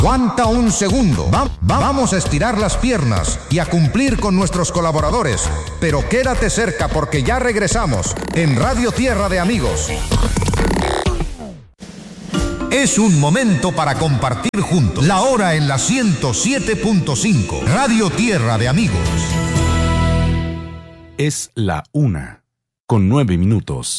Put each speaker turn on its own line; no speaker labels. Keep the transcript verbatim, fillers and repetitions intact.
Aguanta un segundo. Va- va- vamos a estirar las piernas y a cumplir con nuestros colaboradores. Pero quédate cerca porque ya regresamos en Radio Tierra de Amigos. Es un momento para compartir juntos. La hora en la ciento siete punto cinco. Radio Tierra de Amigos.
Es la una, con nueve minutos.